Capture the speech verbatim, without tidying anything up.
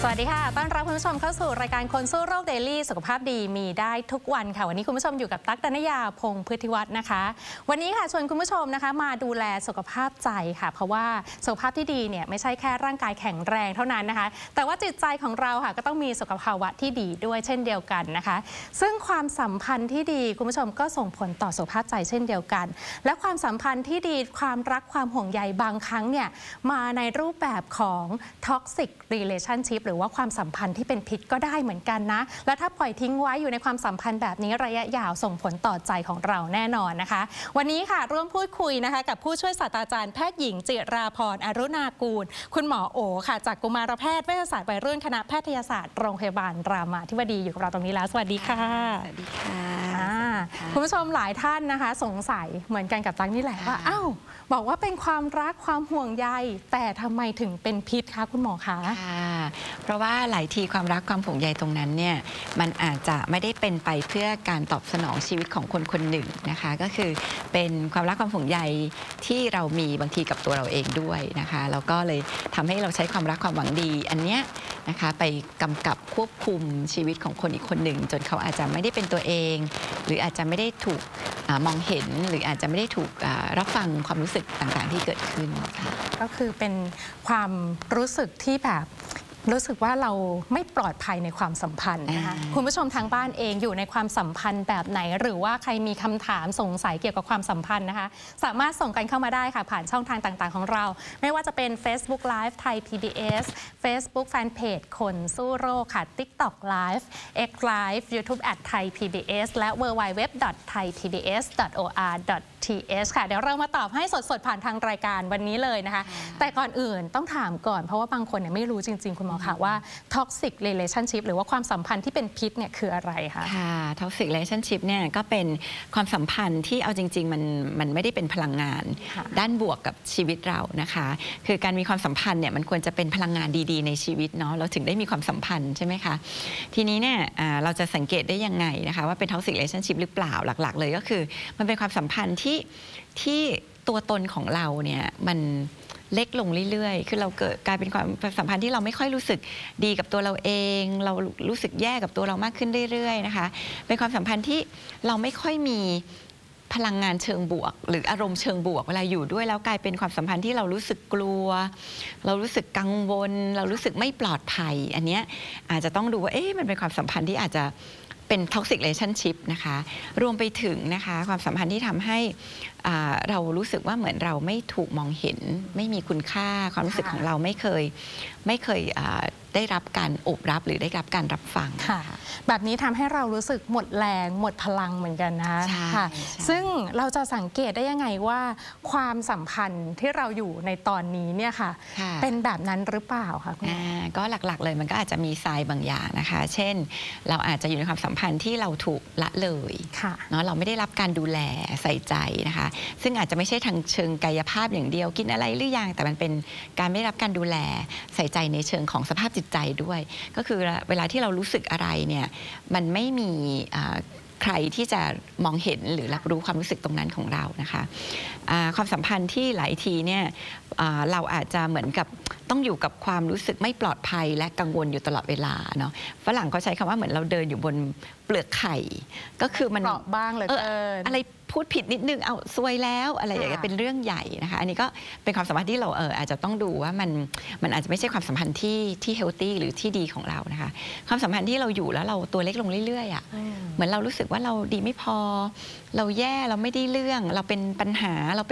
สวัสดีค่ะต้อนรับคุณผู้ชมเข้าสู่รายการคนสู้โรคเดลี่สุขภาพดีมีได้ทุกวันค่ะวันนี้คุณผู้ชมอยู่กับตั๊ก ดนยาพงษ์พฤติวัฒน์นะคะวันนี้ค่ะชวนคุณผู้ชมนะคะมาดูแลสุขภาพใจค่ะเพราะว่าสุขภาพที่ดีเนี่ยไม่ใช่แค่ร่างกายแข็งแรงเท่านั้นนะคะแต่ว่าจิตใจของเราค่ะก็ต้องมีสุขภาวะที่ดีด้วยเช่นเดียวกันนะคะซึ่งความสัมพันธ์ที่ดีคุณผู้ชมก็ส่งผลต่อสุขภาพใจเช่นเดียวกันและความสัมพันธ์ที่ดีความรักความห่วงใยบางครั้งเนี่ยมาในรูปแบบของ toxic relationship หรือว่าความสัมพันธ์ที่เป็นพิษก็ได้เหมือนกันนะและถ้าปล่อยทิ้งไว้อยู่ในความสัมพันธ์แบบนี้ระยะยาวส่งผลต่อใจของเราแน่นอนนะคะวันนี้ค่ะร่วมพูดคุยนะคะกับผู้ช่วยศาสตราจารย์แพทย์หญิงจิราพรอรุณากูลคุณหมอโอค่ะจากกุมารแพทย์เวชศาสตร์วัยรุ่นคณะแพทยศาสตร์โรงพยาบาลรามาธิบดีอยู่กับเราตรงนี้แล้วสวัสดีค่ะสวัสดีค่ะคุณผู้ชมหลายท่านนะคะสงสัยเหมือนกันกับตั๊กนี่แหละว่าอ้าวบอกว่าเป็นความรักความห่วงใยแต่ทำไมถึงเป็นพิษคะคุณหมอคะเพราะว่าหลายทีความรักความห่วงใยตรงนั้นเนี่ยมันอาจจะไม่ได้เป็นไปเพื่อการตอบสนองชีวิตของคนคนหนึ่งนะคะก็คือเป็นความรักความห่วงใยที่เรามีบางทีกับตัวเราเองด้วยนะคะแล้วก็เลยทำให้เราใช้ความรักความหวังดีอันเนี้ยนะคะไปกำกับควบคุมชีวิตของคนอีกคนหนึ่งจนเขาอาจจะไม่ได้เป็นตัวเองหรืออาจจะไม่ได้ถูกมองเห็นหรืออาจจะไม่ได้ถูกรับฟังความรู้สึกต่างๆที่เกิดขึ้นก็คือเป็นความรู้สึกที่แบบรู้สึกว่าเราไม่ปลอดภัยในความสัมพันธ์นะคะคุณผู้ชมทางบ้านเองอยู่ในความสัมพันธ์แบบไหนหรือว่าใครมีคำถามสงสัยเกี่ยวกับความสัมพันธ์นะคะสามารถส่งกันเข้ามาได้ค่ะผ่านช่องทางต่างๆของเราไม่ว่าจะเป็น Facebook Live ไทย พี บี เอส Facebook Fanpage คนสู้โรคค่ะ TikTok Live X Live YouTube at ไทย พี บี เอส และ ดับเบิลยู ดับเบิลยู ดับเบิลยู ดอท ไทย พี บี เอส ดอท โอ อาร์ ดอท ที เอช ค่ะเดี๋ยวเรามาตอบให้สดๆผ่านทางรายการวันนี้เลยนะคะแต่ก่อนอื่นต้องถามก่อนเพราะว่าบางคนเนี่ยไม่รู้จริงๆคุณหมอค่ะว่า toxic relationship หรือว่าความสัมพันธ์ที่เป็นพิษเนี่ยคืออะไรคะค่ะ toxic relationship เนี่ยก็เป็นความสัมพันธ์ที่เอาจริงๆมันมันไม่ได้เป็นพลังงานด้านบวกกับชีวิตเรานะคะคือการมีความสัมพันธ์เนี่ยมันควรจะเป็นพลังงานดีๆในชีวิตเนาะเราถึงได้มีความสัมพันธ์ใช่ไหมคะทีนี้เนี่ยเราจะสังเกตได้ยังไงนะคะว่าเป็น toxic relationship หรือเปล่าหลักๆเลยก็คือมันเป็นความสัมพันธ์ที่ที่ตัวตนของเราเนี่ยมันเล็กลงเรื่อยๆคือเราเกิดกลายเป็นความสัมพันธ์ที่เราไม่ค่อยรู้สึกดีกับตัวเราเองเรารู้สึกแย่กับตัวเรามากขึ้นเรื่อยๆนะคะเป็นความสัมพันธ์ที่เราไม่ค่อยมีพลังงานเชิงบวกหรืออารมณ์เชิงบวกเวลาอยู่ด้วยแล้วกลายเป็นความสัมพันธ์ที่เรารู้สึกกลัวเรารู้สึกกังวลเรารู้สึกไม่ปลอดภัยอันเนี้ยอาจจะต้องดูว่าเอ๊ะมันเป็นความสัมพันธ์ที่อาจจะเป็น toxic relationship นะคะรวมไปถึงนะคะความสัมพันธ์ที่ทำให้เรารู้สึกว่าเหมือนเราไม่ถูกมองเห็นไม่มีคุณค่าความรู้สึกของเราไม่เคยไม่เคยได้รับการโอบรับหรือได้รับการรับฟังค่ะแบบนี้ทำให้เรารู้สึกหมดแรงหมดพลังเหมือนกันนะคะค่ะซึ่งเราจะสังเกตได้ยังไงว่าความสัมพันธ์ที่เราอยู่ในตอนนี้เนี่ยค่ะเป็นแบบนั้นหรือเปล่าคะคุณก็หลักๆเลยมันก็อาจจะมีทรายบางอย่างนะคะเช่นเราอาจจะอยู่ในความสัมพันธ์ที่เราถูกละเลยเนาะเราไม่ได้รับการดูแลใส่ใจนะคะซึ่งอาจจะไม่ใช่ทางเชิงกายภาพอย่างเดียวกินอะไรหรือยังแต่มันเป็นการไม่ได้รับการดูแลใส่ใจในเชิงของสภาพจิตใจด้วยก็คือเวลาที่เรารู้สึกอะไรเนี่ยมันไม่มีใครที่จะมองเห็นหรือรับรู้ความรู้สึกตรงนั้นของเรานะคะความสัมพันธ์ที่หลายทีเนี่ยเราอาจจะเหมือนกับต้องอยู่กับความรู้สึกไม่ปลอดภัยและกังวลอยู่ตลอดเวลาเนาะฝรั่งเขาใช้คำว่าเหมือนเราเดินอยู่บนเปลือกไข่ก็คือมันเปราะบ้างเลยอะไรพูดผิดนิดนึงเอาซวยแล้วอะไรอย่างเงี้ยเป็นเรื่องใหญ่นะคะอันนี้ก็เป็นความสัมพันธ์ที่เราเอออาจจะต้องดูว่ามันมันอาจจะไม่ใช่ความสัมพันธ์ที่ที่เฮลตี้หรือที่ดีของเรานะคะความสัมพันธ์ที่เราอยู่แล้วเราตัวเล็กลงเรื่อยๆอ่ะเหมือนเรารู้สึกว่าเราดีไม่พอเราแย่เราไม่ได้เรื่องเราเป็นปัญหาเรา